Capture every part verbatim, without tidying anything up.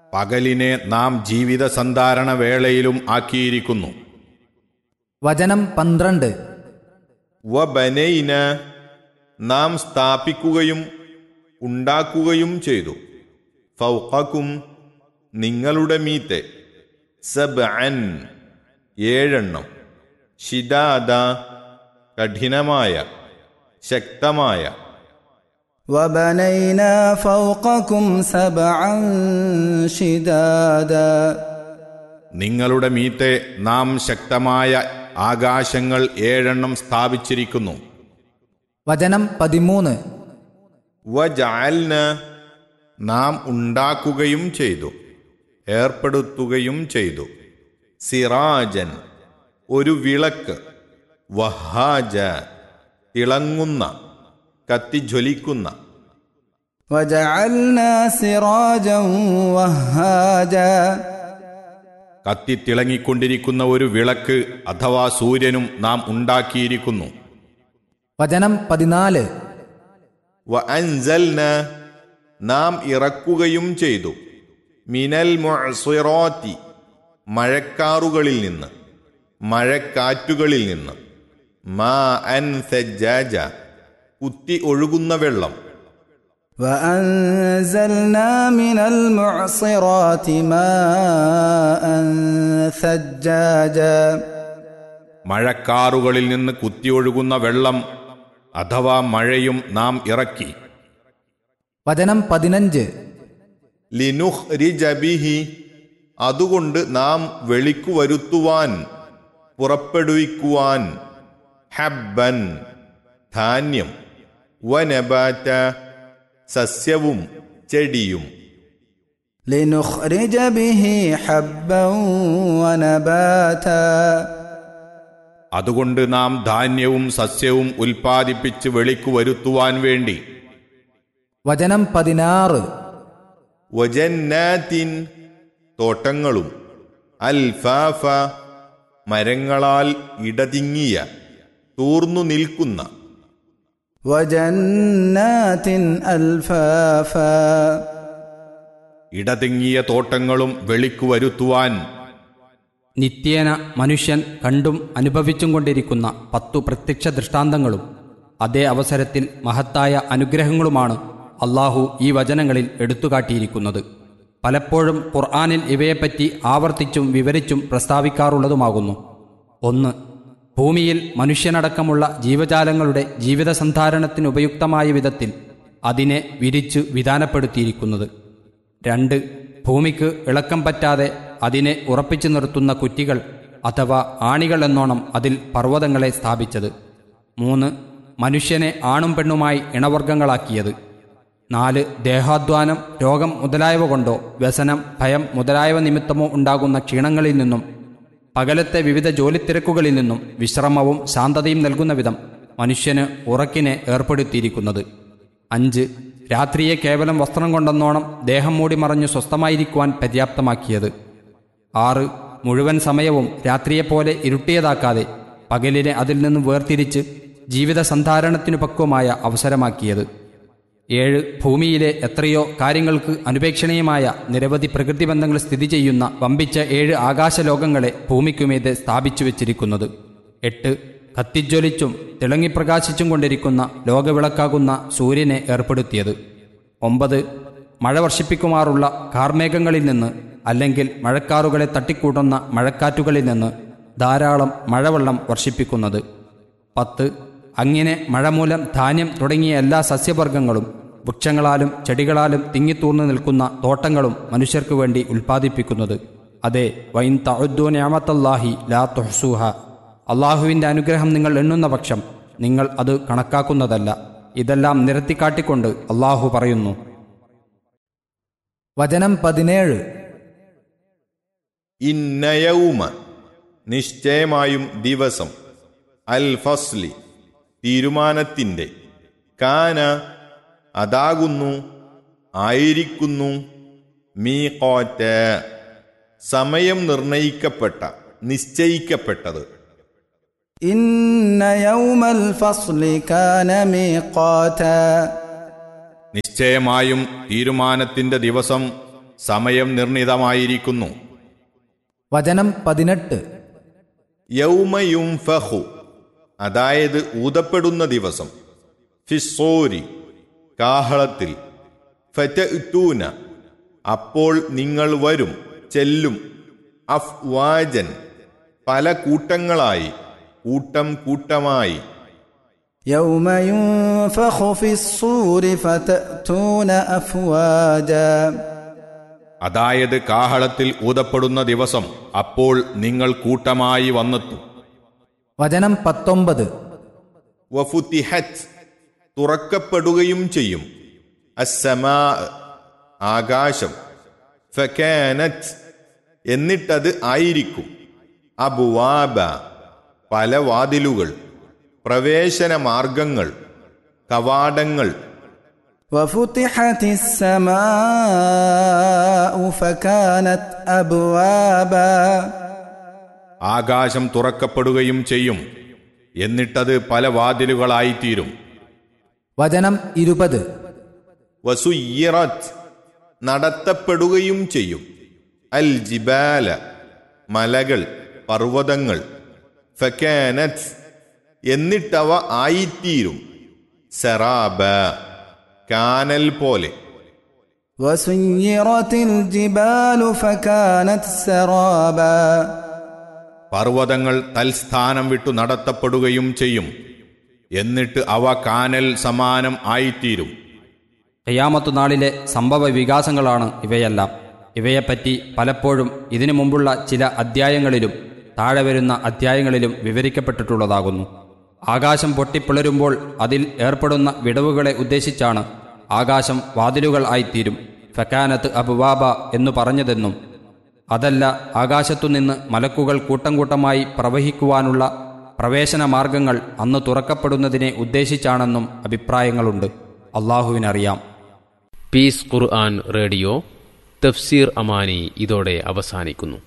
പകലിനെ നാം ജീവിത സന്ധാരണ വേളയിലും ആക്കിയിരിക്കുന്നു. വചനം പന്ത്രണ്ട്. വബനൈന നാം സ്ഥാപിക്കുകയും ഉണ്ടാക്കുകയും ചെയ്തു. ഫൗഖക്കും നിങ്ങളുടെ മീത്തെ, സബ്അൻ ഏഴെണ്ണം, ശിദാദ കഠിനമായ ശക്തമായ. وَبَنَيْنَا فَوْقَكُمْ سَبْعًا شِدَادًا നിങ്ങളുടെ മീത്തെ നാം ശക്തമായ ആകാശങ്ങൾ ഏഴെണ്ണം സ്ഥാപിച്ചിരിക്കുന്നു. വചനം പതിമൂന്ന്. വജഅൽന നാം ഉണ്ടാക്കുകയും ചെയ്തു, ഏർപ്പെടുത്തുകയും ചെയ്തു. സിറാജൻ ഒരു വിളക്ക്, വഹാജ തിളങ്ങുന്ന കത്തിജ്വലിക്കുന്ന. وَجَعَلْنَا سِرَاجًا وَهَّاجًا കത്തിത്തിളങ്ങിക്കൊണ്ടിരിക്കുന്ന ഒരു വിളക്ക് അഥവാ സൂര്യനും നാം ഉണ്ടാക്കിയിരിക്കുന്നു. വചനം പതിനാല്. വഅൻസൽന നാം ഇറക്കുകയും ചെയ്തു. മിനൽ മുഅ്സിറാത്തി മഴക്കാറുകളിൽ നിന്ന്, മഴക്കാറ്റുകളിൽ നിന്ന്. മാ അൻ സജ്ജാജ കുത്തി ഒഴുകുന്ന വെള്ളം. وَأَنزَلْنَا مِنَ الْمُعْصِرَاتِ مَاءً ثَجَّاجًا മഴക്കാറുകളിൽ നിന്ന് കുത്തിയൊഴുകുന്ന വെള്ളം അഥവാ മഴയും നാം ഇറക്കി. വചനം പതിനഞ്ച്. ലിനുഖ്രിജ ബിഹി അതുകൊണ്ട് നാം വെളിക്കു വരുത്തുവാൻ, പുറപ്പെടുവിക്കുവാൻ. ഹബ്ബൻ ധാന്യം, വനബാത സസ്യവും ചെടിയും. لِنُخْرِجَ بِهِ حَبًّا وَنَبَاتًا അതുകൊണ്ട് നാം ധാന്യവും സസ്യവും ഉൽപ്പാദിപ്പിച്ച് വെളിക്കു വരുത്തുവാൻ വേണ്ടി. വചനം പതിനാറ്. വജന്നാത്തിൻ തോട്ടങ്ങളും, അൽഫാഫ മരങ്ങളാൽ ഇടതിങ്ങിയ തൂർന്നു നിൽക്കുന്ന. وَجَنَّاتٍ أَلْفَافًا ഇടതിങ്ങിയ തോട്ടങ്ങളും വെളിക്കു വരുത്തുവാൻ. നിത്യേന മനുഷ്യൻ കണ്ടും അനുഭവിച്ചും കൊണ്ടിരിക്കുന്ന പത്തു പ്രത്യക്ഷ ദൃഷ്ടാന്തങ്ങളും അതേ അവസരത്തിൽ മഹത്തായ അനുഗ്രഹങ്ങളുമാണ് അള്ളാഹു ഈ വചനങ്ങളിൽ എടുത്തുകാട്ടിയിരിക്കുന്നത്. പലപ്പോഴും ഖുർആനിൽ ഇവയെപ്പറ്റി ആവർത്തിച്ചും വിവരിച്ചും പ്രസ്താവിക്കാറുള്ളതുമാകുന്നു. ഒന്ന്, ഭൂമിയിൽ മനുഷ്യനടക്കമുള്ള ജീവജാലങ്ങളുടെ ജീവിത സന്ധാരണത്തിനുപയുക്തമായ വിധത്തിൽ അതിനെ വിരിച്ചു വിധാനപ്പെടുത്തിയിരിക്കുന്നത്. രണ്ട്, ഭൂമിക്ക് ഇളക്കം പറ്റാതെ അതിനെ ഉറപ്പിച്ചു നിർത്തുന്ന കുറ്റികൾ അഥവാ ആണികൾ എന്നോണം അതിൽ പർവ്വതങ്ങളെ സ്ഥാപിച്ചത്. മൂന്ന്, മനുഷ്യനെ ആണും പെണ്ണുമായി ഇണവർഗങ്ങളാക്കിയത്. നാല്, ദേഹാധ്വാനം, രോഗം മുതലായവ കൊണ്ടോ വ്യസനം, ഭയം മുതലായവ നിമിത്തമോ ഉണ്ടാകുന്ന ക്ഷീണങ്ങളിൽ നിന്നും പകലത്തെ വിവിധ ജോലിത്തിരക്കുകളിൽ നിന്നും വിശ്രമവും ശാന്തതയും നൽകുന്ന വിധം മനുഷ്യന് ഉറക്കിനെ ഏർപ്പെടുത്തിയിരിക്കുന്നത്. അഞ്ച്, രാത്രിയെ കേവലം വസ്ത്രം കൊണ്ടെന്നോണം ദേഹം മൂടി മറഞ്ഞു സ്വസ്ഥമായിരിക്കുവാൻ പര്യാപ്തമാക്കിയത്. ആറ്, മുഴുവൻ സമയവും രാത്രിയെപ്പോലെ ഇരുട്ടിയതാക്കാതെ പകലിനെ അതിൽ നിന്നും വേർതിരിച്ച് ജീവിത സന്ധാരണത്തിനു പക്വമായ അവസരമാക്കിയത്. ഏഴ്, ഭൂമിയിലെ എത്രയോ കാര്യങ്ങൾക്ക് അനുപേക്ഷണീയമായ നിരവധി പ്രകൃതിബന്ധങ്ങൾ സ്ഥിതി ചെയ്യുന്ന വമ്പിച്ച ഏഴ് ആകാശലോകങ്ങളെ ഭൂമിക്കുമീതെ സ്ഥാപിച്ചു വച്ചിരിക്കുന്നത്. എട്ട്, കത്തിജ്വലിച്ചും തിളങ്ങിപ്രകാശിച്ചും കൊണ്ടിരിക്കുന്ന ലോകവിളക്കാകുന്ന സൂര്യനെ ഏർപ്പെടുത്തിയത്. ഒമ്പത്, മഴ വർഷിപ്പിക്കുമാറുള്ള കാർമേഘങ്ങളിൽ നിന്ന് അല്ലെങ്കിൽ മഴക്കാറുകളെ തട്ടിക്കൂട്ടുന്ന മഴക്കാറ്റുകളിൽ നിന്ന് ധാരാളം മഴവെള്ളം വർഷിപ്പിക്കുന്നത്. പത്ത്, അങ്ങനെ മഴ മൂലം ധാന്യം തുടങ്ങിയ എല്ലാ സസ്യവർഗങ്ങളും വൃക്ഷങ്ങളാലും ചെടികളാലും തിങ്ങിത്തൂർന്നു നിൽക്കുന്ന തോട്ടങ്ങളും മനുഷ്യർക്കു വേണ്ടി ഉൽപ്പാദിപ്പിക്കുന്നത്. അതെ, വൈൻ തഉദ്ദൂ നിഅമത്തല്ലാഹി ലാ തുഹ്സൂഹ അള്ളാഹുവിൻ്റെ അനുഗ്രഹം നിങ്ങൾ എണ്ണുന്ന പക്ഷം നിങ്ങൾ അത് കണക്കാക്കുന്നതല്ല. ഇതെല്ലാം നിരത്തിക്കാട്ടിക്കൊണ്ട് അള്ളാഹു പറയുന്നു. വചനം പതിനേഴ്. ഇന്ന യൗമ നിശ്ചയമായും ദിവസം, അൽ ഫസ്ലി തീരുമാനത്തിൻ്റെ, കാന അതാകുന്നു, ആയിരിക്കുന്നു, മീഖാത സമയം നിർണയിക്കപ്പെട്ട, നിശ്ചയിക്കപ്പെട്ടത്. ഇന്ന യൗമൽ ഫസ്ലി കാന മീഖാത നിശ്ചയമായും തീരുമാനത്തിൻ്റെ ദിവസം സമയം നിർണിതമായിരിക്കുന്നു. വചനം പതിനെട്ട്. യൗമയുംഫഖു, അതായത് ഊതപ്പെടുന്ന ദിവസം, ഫിസ്സൂരി, കാഹളത്തിൽ, ഫതഅ്തൂന, അപ്പോൾ നിങ്ങൾ വരും, ചെല്ലും, അഫ്വാജൻ, പല കൂട്ടങ്ങളായി, കൂട്ടം കൂട്ടമായി. يوم ينفخ في الصور فتأتون أفواجا, അതായത് കാഹളത്തിൽ ഊതപ്പെടുന്ന ദിവസം, അപ്പോൾ നിങ്ങൾ കൂട്ടമായി വന്നെത്തും. വചനം പത്തൊമ്പത്. വഫുതിഹത്, തുറക്കപ്പെടുകയും ചെയ്യും, അസ്സമാ, ആകാശം, ഫകാനത്, എന്നിട്ടത് ആയിരിക്കും, അബ്വാബ, പല വാതിലുകൾ, പ്രവേശന മാർഗങ്ങൾ, കവാടങ്ങൾ. وفتحت السماء فكانت أبوابا, ആകാശം തുറക്കപ്പെടുകയും ചെയ്യും, എന്നിട്ടത് പല വാതിലുകളായിത്തീരും. വചനം ഇരുപത്. വസുയ്യിറത്, നടത്തപ്പെടുകയും ചെയ്യും, അൽ ജിബാല, മലകൾ, പർവ്വതങ്ങൾ, ഫകാനത്, എന്നിട്ടവ ആയിത്തീരും, സറാബ, കാനൽ പോലെ. وسيرت الجبال فكانت سرابا, പർവ്വതങ്ങൾ തൽസ്ഥാനം വിട്ടു നടത്തപ്പെടുകയും ചെയ്യും, എന്നിട്ട് അവ കാനൽ സമാനം ആയിത്തീരും. ഖിയാമത്തു നാളിലെ സംഭവ വികാസങ്ങളാണ് ഇവയെല്ലാം. ഇവയെപ്പറ്റി പലപ്പോഴും ഇതിനു മുമ്പുള്ള ചില അധ്യായങ്ങളിലും താഴെ വരുന്ന അധ്യായങ്ങളിലും വിവരിക്കപ്പെട്ടിട്ടുള്ളതാകുന്നു. ആകാശം പൊട്ടിപ്പിളരുമ്പോൾ അതിൽ ഏർപ്പെടുന്ന വിടവുകളെ ഉദ്ദേശിച്ചാണ് ആകാശം വാതിലുകൾ ആയിത്തീരും, ഫക്കാനത്ത് അബ്വാബ എന്നു പറഞ്ഞതെന്നും അതല്ല ആകാശത്തുനിന്ന് മലക്കുകൾ കൂട്ടം കൂട്ടമായി പ്രവഹിക്കുവാനുള്ള പ്രവേശന മാർഗങ്ങൾ അന്ന് തുറക്കപ്പെടുന്നതിനെ ഉദ്ദേശിച്ചാണെന്നും അഭിപ്രായങ്ങളുണ്ട്. അള്ളാഹുവിനറിയാം. പീസ് ഖുർആൻ റേഡിയോ തഫ്സീർ അമാനി ഇതോടെ അവസാനിക്കുന്നു.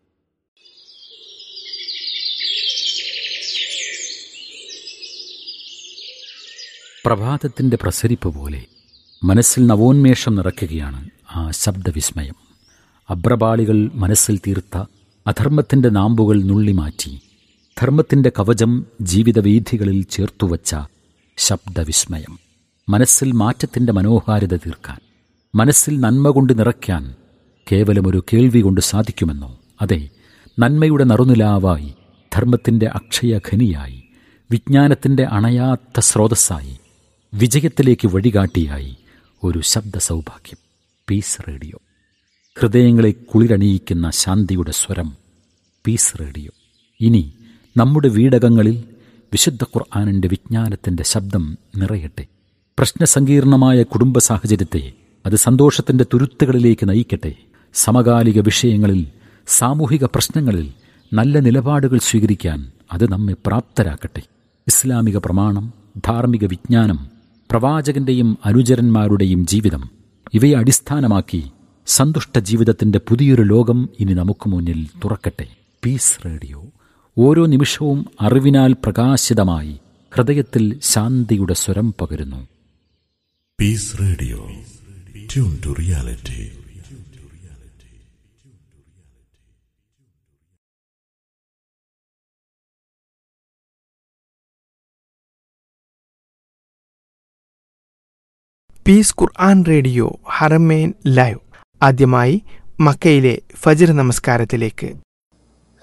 പ്രഭാതത്തിൻ്റെ പ്രസരിപ്പ് പോലെ മനസ്സിൽ നവോന്മേഷം നിറയ്ക്കുകയാണ് ആ ശബ്ദവിസ്മയം. അബ്രപാളികൾ മനസ്സിൽ തീർത്ത അധർമ്മത്തിൻ്റെ നാമ്പുകൾ നുള്ളിമാറ്റി ധർമ്മത്തിൻ്റെ കവചം ജീവിതവീഥികളിൽ ചേർത്തുവച്ച ശബ്ദവിസ്മയം. മനസ്സിൽ മാറ്റത്തിൻ്റെ മനോഹാരിത തീർക്കാൻ, മനസ്സിൽ നന്മ കൊണ്ട് നിറയ്ക്കാൻ കേവലമൊരു കേൾവി കൊണ്ട് സാധിക്കുമെന്നോ? അതെ, നന്മയുടെ നറുനിലാവായി, ധർമ്മത്തിൻ്റെ അക്ഷയഖനിയായി, വിജ്ഞാനത്തിൻ്റെ അണയാത്ത സ്രോതസ്സായി, വിജയത്തിലേക്ക് വഴികാട്ടിയായി ഒരു ശബ്ദ സൗഭാഗ്യം. പീസ് റേഡിയോ, ഹൃദയങ്ങളെ കുളിരണിയിക്കുന്ന ശാന്തിയുടെ സ്വരം. പീസ് റേഡിയോ ഇനി നമ്മുടെ വീടകങ്ങളിൽ വിശുദ്ധ ഖുർആനിൻ്റെ വിജ്ഞാനത്തിൻ്റെ ശബ്ദം നിറയട്ടെ. പ്രശ്നസങ്കീർണമായ കുടുംബ സാഹചര്യത്തെ അത് സന്തോഷത്തിൻ്റെ തുരുത്തുകളിലേക്ക് നയിക്കട്ടെ. സമകാലിക വിഷയങ്ങളിൽ, സാമൂഹിക പ്രശ്നങ്ങളിൽ നല്ല നിലപാടുകൾ സ്വീകരിക്കാൻ അത് നമ്മെ പ്രാപ്തരാക്കട്ടെ. ഇസ്ലാമിക പ്രമാണം, ധാർമ്മിക വിജ്ഞാനം, പ്രവാചകന്റെയും അനുചരന്മാരുടെയും ജീവിതം, ഇവയെ അടിസ്ഥാനമാക്കി സന്തുഷ്ട ജീവിതത്തിൻ്റെ പുതിയൊരു ലോകം ഇനി നമുക്ക് മുന്നിൽ തുറക്കട്ടെ. പീസ് റേഡിയോ ഓരോ നിമിഷവും അറിവിനാൽ പ്രകാശിതമായി ഹൃദയത്തിൽ ശാന്തിയുടെ സ്വരം പകരുന്നു. Piece radio, tune to reality. Piece Quran radio ഹറമേൻ live. ആദ്യമായി മക്കയിലെ ഫജ്ർ നമസ്കാരത്തിലേക്ക്.